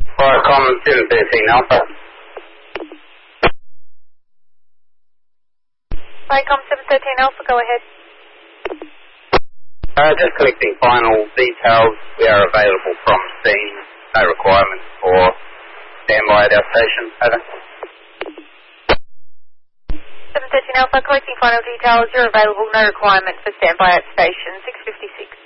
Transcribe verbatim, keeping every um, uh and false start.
Viacom seven thirteen Alpha. Viacom seven thirteen Alpha, go ahead. Uh, just collecting final details. We are available from scene. No requirements for standby at our station. Over. seven thirteen Alpha, collecting final details. You're available. No requirement for standby at station. six fifty-six.